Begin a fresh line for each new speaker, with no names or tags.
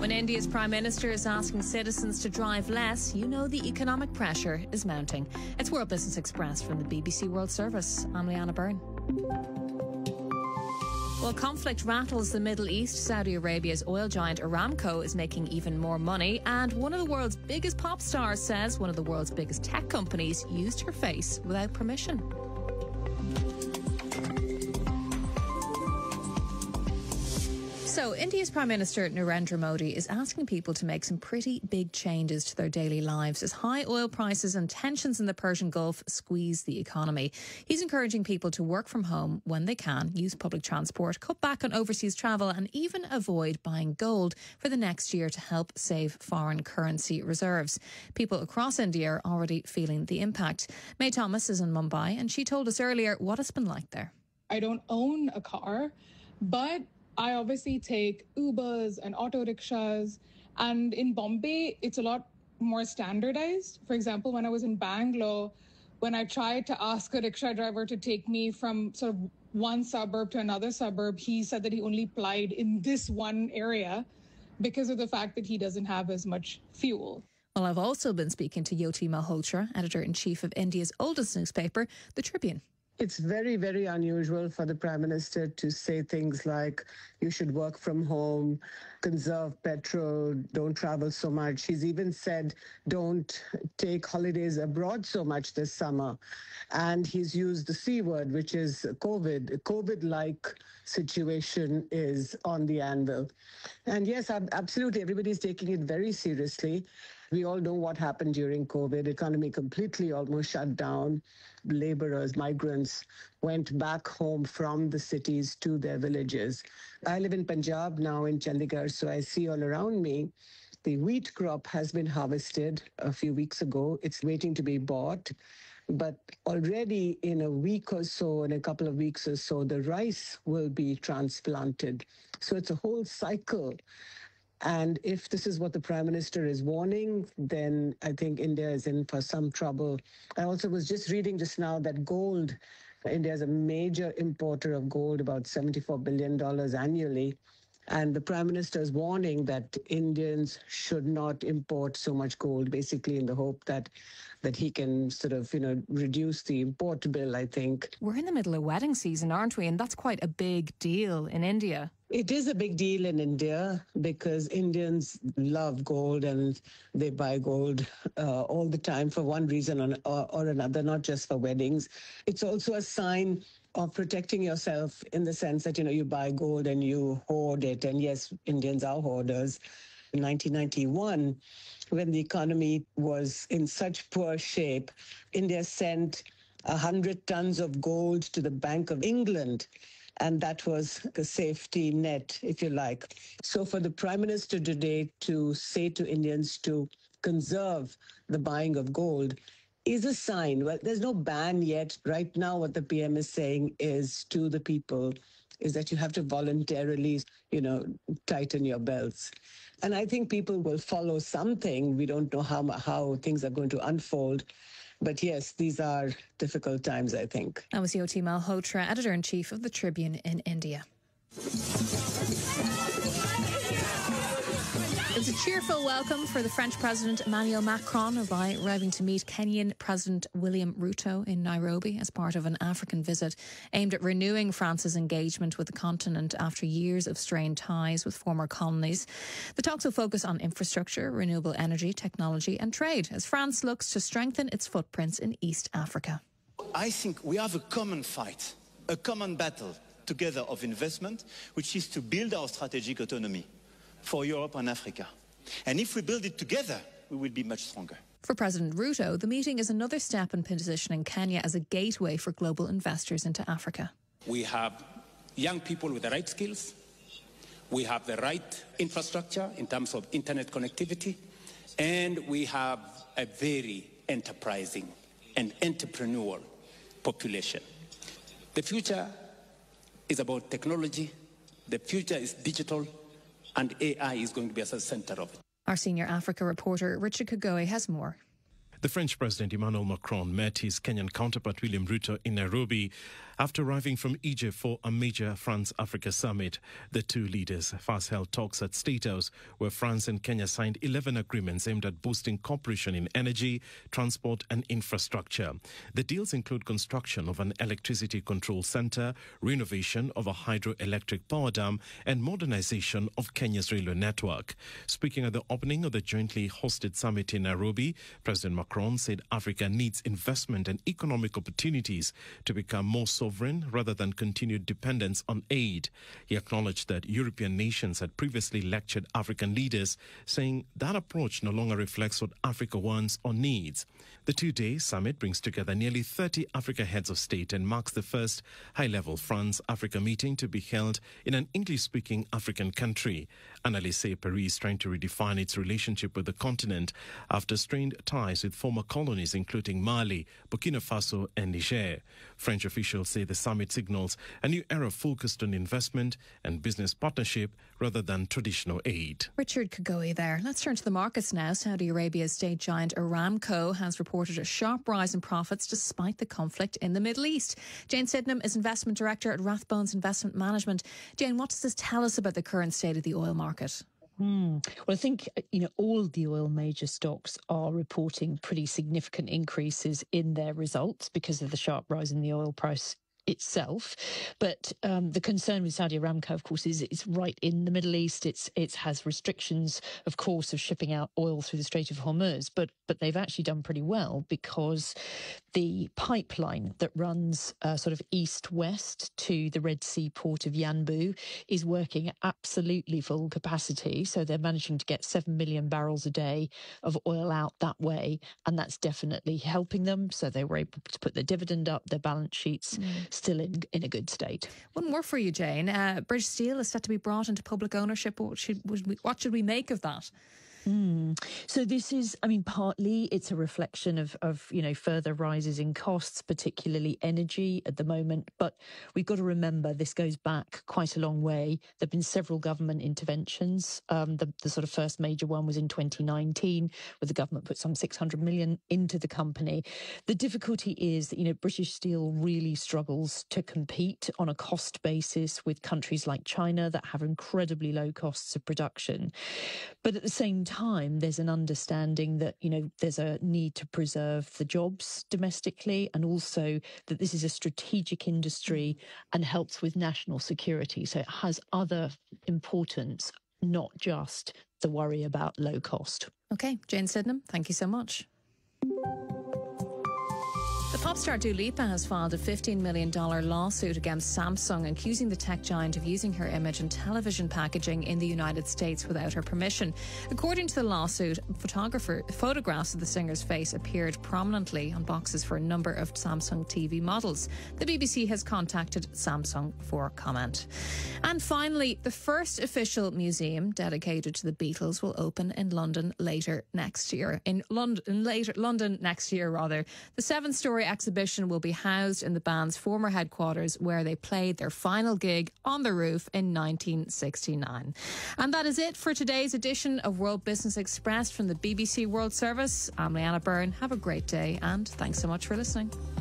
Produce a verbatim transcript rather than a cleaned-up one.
When India's Prime Minister is asking citizens to drive less, you know the economic pressure is mounting. It's World Business Express from the B B C World Service. I'm Leanna Byrne. While conflict rattles the Middle East, Saudi Arabia's oil giant Aramco is making even more money, and one of the world's biggest pop stars says one of the world's biggest tech companies used her face without permission. So, India's Prime Minister Narendra Modi is asking people to make some pretty big changes to their daily lives as high oil prices and tensions in the Persian Gulf squeeze the economy. He's encouraging people to work from home when they can, use public transport, cut back on overseas travel and even avoid buying gold for the next year to help save foreign currency reserves. People across India are already feeling the impact. May Thomas is in Mumbai and she told us earlier what it's been like there.
I don't own a car, but I obviously take Ubers and auto rickshaws, and in Bombay, it's a lot more standardized. For example, when I was in Bangalore, when I tried to ask a rickshaw driver to take me from sort of one suburb to another suburb, he said that he only applied in this one area because of the fact that he doesn't have as much fuel.
Well, I've also been speaking to Jyoti Malhotra, editor-in-chief of India's oldest newspaper, The Tribune.
It's very, very unusual for the Prime Minister to say things like, you should work from home, conserve petrol, don't travel so much. He's even said, don't take holidays abroad so much this summer. And he's used the C word, which is COVID. A COVID-like situation is on the anvil. And yes, absolutely, everybody's taking it very seriously. We all know what happened during COVID. Economy completely almost shut down. Laborers, migrants went back home from the cities to their villages. I live in Punjab now in Chandigarh, so I see all around me. The wheat crop has been harvested a few weeks ago. It's waiting to be bought. But already in a week or so, in a couple of weeks or so, the rice will be transplanted. So it's a whole cycle. And if this is what the Prime Minister is warning, then I think India is in for some trouble. I also was just reading just now that gold, India is a major importer of gold, about seventy-four billion dollars annually. And the Prime Minister is warning that Indians should not import so much gold, basically in the hope that that he can sort of, you know, reduce the import bill, I think.
We're in the middle of wedding season, aren't we? And that's quite a big deal in India.
It is a big deal in India because Indians love gold and they buy gold uh, all the time for one reason or, or another, not just for weddings. It's also a sign of protecting yourself in the sense that, you know, you buy gold and you hoard it. And yes, Indians are hoarders. In nineteen ninety-one, when the economy was in such poor shape, India sent one hundred tons of gold to the Bank of England. And that was a safety net, if you like. So for the Prime Minister today to say to Indians to conserve the buying of gold is a sign. Well, there's no ban yet. Right now, what the P M is saying is to the people is that you have to voluntarily, you know, tighten your belts. And I think people will follow something. We don't know how how things are going to unfold. But yes, these are difficult times, I think.
That was Jyoti Malhotra, editor-in-chief of The Tribune in India. It was a cheerful welcome for the French President Emmanuel Macron arriving to meet Kenyan President William Ruto in Nairobi as part of an African visit aimed at renewing France's engagement with the continent after years of strained ties with former colonies. The talks will focus on infrastructure, renewable energy, technology and trade as France looks to strengthen its footprints in East Africa.
I think we have a common fight, a common battle together of investment, which is to build our strategic autonomy for Europe and Africa. And if we build it together, we will be much stronger.
For President Ruto, the meeting is another step in positioning Kenya as a gateway for global investors into Africa.
We have young people with the right skills. We have the right infrastructure in terms of internet connectivity. And we have a very enterprising and entrepreneurial population. The future is about technology. The future is digital. And A I is going to be at the centre of it.
Our senior Africa reporter Richard Kagoe has more.
The French President Emmanuel Macron met his Kenyan counterpart William Ruto in Nairobi After arriving from Egypt for a major France-Africa summit, the two leaders first held talks at State House, where France and Kenya signed eleven agreements aimed at boosting cooperation in energy, transport and infrastructure. The deals include construction of an electricity control center, renovation of a hydroelectric power dam and modernization of Kenya's railway network. Speaking at the opening of the jointly hosted summit in Nairobi, President Macron said Africa needs investment and economic opportunities to become more sovereign rather than continued dependence on aid. He acknowledged that European nations had previously lectured African leaders, saying that approach no longer reflects what Africa wants or needs. The two-day summit brings together nearly thirty Africa heads of state and marks the first high-level France-Africa meeting to be held in an English-speaking African country. Analysts say Paris is trying to redefine its relationship with the continent after strained ties with former colonies including Mali, Burkina Faso and Niger. French officials say the summit signals a new era focused on investment and business partnership rather than traditional aid.
Richard Kagoi there. Let's turn to the markets now. Saudi Arabia's state giant Aramco has reported a sharp rise in profits despite the conflict in the Middle East. Jane Sydenham is investment director at Rathbones Investment Management. Jane, what does this tell us about the current state of the oil market?
Hmm. Well, I think, you know, all the oil major stocks are reporting pretty significant increases in their results because of the sharp rise in the oil price itself. But um, the concern with Saudi Aramco, of course, is it's right in the Middle East. It's it has restrictions, of course, of shipping out oil through the Strait of Hormuz. But but they've actually done pretty well because the pipeline that runs uh, sort of east-west to the Red Sea port of Yanbu is working at absolutely full capacity. So they're managing to get seven million barrels a day of oil out that way. And that's definitely helping them. So they were able to put their dividend up, their balance sheets mm. still in, in a good state.
One more for you, Jane. Uh, British Steel is set to be brought into public ownership. What should, we, what should we make of that?
Mm. So this is, I mean, partly it's a reflection of, of, you know, further rises in costs, particularly energy at the moment. But we've got to remember this goes back quite a long way. There have been several government interventions. Um, the, the sort of first major one was in twenty nineteen, where the government put some six hundred million into the company. The difficulty is that, you know, British Steel really struggles to compete on a cost basis with countries like China that have incredibly low costs of production. But at the same time, time there's an understanding that, you know, there's a need to preserve the jobs domestically and also that this is a strategic industry and helps with national security. So it has other importance, not just the worry about low cost.
Okay, Jane Sydenham, thank you so much. The pop star Dua Lipa has filed a fifteen million dollars lawsuit against Samsung, accusing the tech giant of using her image in television packaging in the United States without her permission. According to the lawsuit, photographer photographs of the singer's face appeared prominently on boxes for a number of Samsung T V models. The B B C has contacted Samsung for comment. And finally, the first official museum dedicated to the Beatles will open in London later next year. In London, later London next year, rather. The seven-story exhibition will be housed in the band's former headquarters, where they played their final gig on the roof in nineteen sixty-nine. And that is it for today's edition of World Business Express from the B B C World Service. I'm Leanna Byrne. Have a great day and thanks so much for listening.